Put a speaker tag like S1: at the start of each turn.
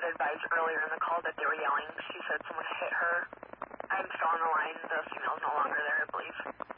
S1: had advised earlier in the call that they were yelling. She said someone hit her. I'm still on the line. The female's no longer there, I believe.